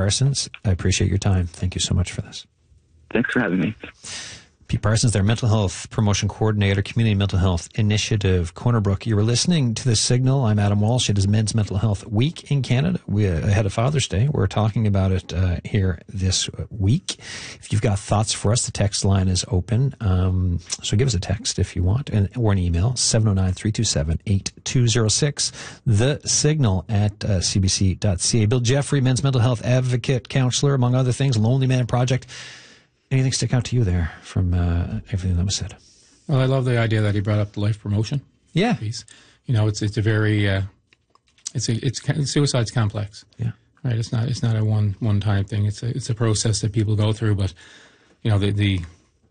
Parsons, I appreciate your time. Thank you so much for this. Thanks for having me. Pete Parsons, their mental health promotion coordinator, Community Mental Health Initiative, Corner Brook. You were listening to The Signal. I'm Adam Walsh. It is Men's Mental Health Week in Canada. We ahead of Father's Day. We're talking about it here this week. If you've got thoughts for us, the text line is open. So give us a text if you want, or an email, 709-327-8206. The Signal at cbc.ca. Bill Jeffrey, men's mental health advocate, counselor, among other things, Lonely Man Project. Anything stick out to you there from everything that was said? Well, I love the idea that he brought up the life promotion piece. You know, it's a very suicide's complex. Yeah, right. It's not a one time thing. It's a process that people go through. But you know, the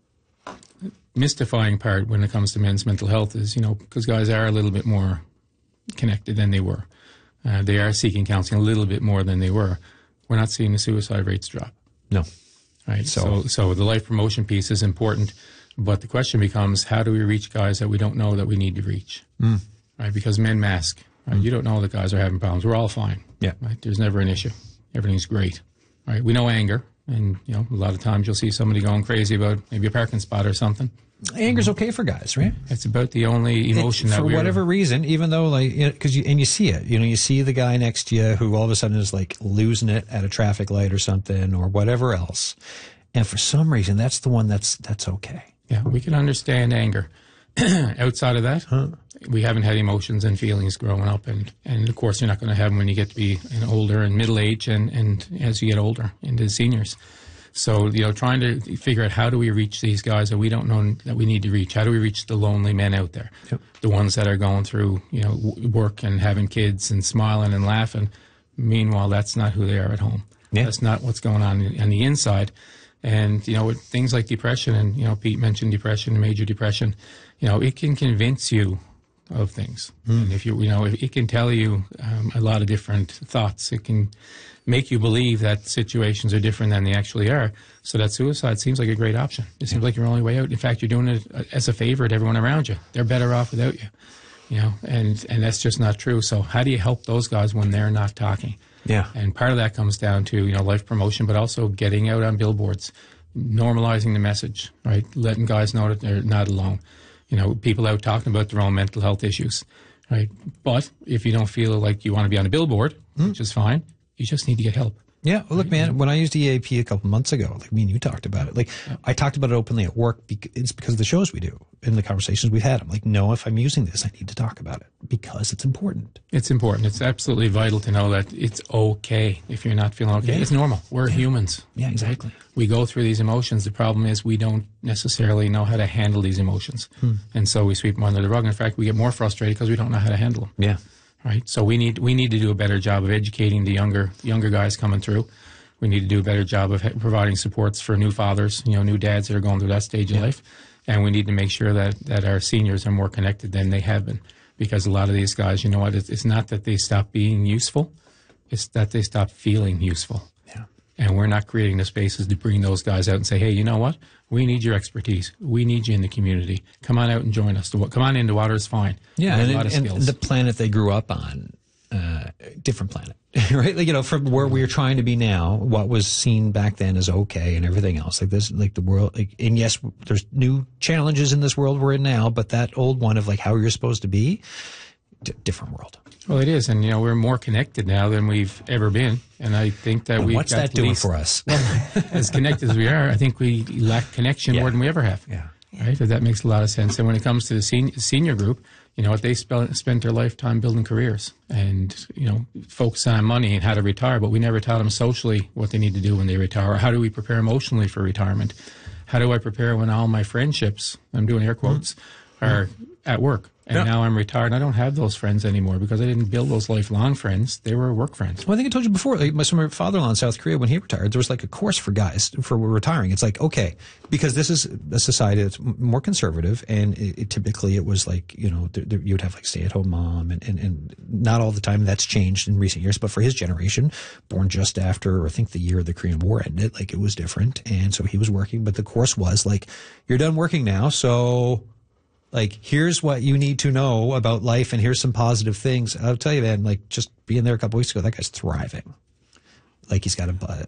mystifying part when it comes to men's mental health is, you know, because guys are a little bit more connected than they were. They are seeking counseling a little bit more than they were. We're not seeing the suicide rates drop. No. Right. So the life promotion piece is important, but the question becomes, how do we reach guys that we don't know that we need to reach? Right? Because men mask. Right? You don't know that guys are having problems. We're all fine. Yeah. Right? There's never an issue. Everything's great. Right? We know anger, and you know, a lot of times you'll see somebody going crazy about maybe a parking spot or something. Anger's okay for guys, right? It's about the only emotion that for whatever reason, even though, like, because you see it, you know, you see the guy next to you who all of a sudden is like losing it at a traffic light or something or whatever else, and for some reason that's the one that's okay. Yeah, we can understand anger. Outside of that, we haven't had emotions and feelings growing up, and of course you're not going to have them when you get to be older and middle age, and as you get older into seniors. So, you know, trying to figure out how do we reach these guys that we don't know that we need to reach? How do we reach the lonely men out there? Yep. The ones that are going through, you know, work and having kids and smiling and laughing. Meanwhile, that's not who they are at home. Yeah. That's not what's going on the inside. And, you know, with things like depression, and, you know, Pete mentioned depression, major depression, you know, it can convince you of things. And if it can tell you a lot of different thoughts. It can make you believe that situations are different than they actually are. So that suicide seems like a great option. It seems like your only way out. In fact, you're doing it as a favor to everyone around you. They're better off without you. You know, and that's just not true. So how do you help those guys when they're not talking? Yeah. And part of that comes down to, you know, life promotion, but also getting out on billboards, normalizing the message, right? Letting guys know that they're not alone. You know, people out talking about their own mental health issues, right? But if you don't feel like you want to be on a billboard, which is fine, you just need to get help. Yeah. Well, look, man, when I used EAP a couple months ago, like me and you talked about it, like I talked about it openly at work. It's because of the shows we do and the conversations we've had. I'm like, no, if I'm using this, I need to talk about it because it's important. It's important. It's absolutely vital to know that it's okay if you're not feeling okay. Yeah. It's normal. We're humans. Yeah, exactly. We go through these emotions. The problem is we don't necessarily know how to handle these emotions. And so we sweep them under the rug. In fact, we get more frustrated because we don't know how to handle them. Yeah. Right. So we need to do a better job of educating the younger guys coming through. We need to do a better job of providing supports for new fathers, you know, new dads that are going through that stage of life. And we need to make sure that our seniors are more connected than they have been. Because a lot of these guys, you know what, it's not that they stop being useful, it's that they stop feeling useful. Yeah. And we're not creating the spaces to bring those guys out and say, hey, you know what? We need your expertise. We need you in the community. Come on out and join us. Come on into water is fine. Yeah, a lot of and skills. the planet they grew up on, different planet, right? Like, you know, from where we're trying to be now, what was seen back then as okay and everything else. Like this, like the world, like, and yes, there's new challenges in this world we're in now, but that old one of like how you're supposed to be, different world. Well, it is, and you know we're more connected now than we've ever been, and I think that we've what's got that doing for us? As connected as we are, I think we lack connection more than we ever have. Yeah. Right? If that makes a lot of sense. And when it comes to the senior group, you know what, they spent their lifetime building careers and, you know, focusing on money and how to retire, but we never taught them socially what they need to do when they retire. Or how do we prepare emotionally for retirement? How do I prepare when all my friendships, I'm doing air quotes, are at work? And now I'm retired, and I don't have those friends anymore because I didn't build those lifelong friends. They were work friends. Well, I think I told you before, like my father-in-law in South Korea, when he retired, there was like a course for guys for retiring. It's like, okay, because this is a society that's more conservative, and typically it was like, you know, you would have like stay-at-home mom, and not all the time. That's changed in recent years, but for his generation, born just after, I think the year the Korean War ended, like it was different, and so he was working, but the course was like, you're done working now, so... like, here's what you need to know about life, and here's some positive things. I'll tell you, man, like, just being there a couple weeks ago, that guy's thriving. Like, he's got a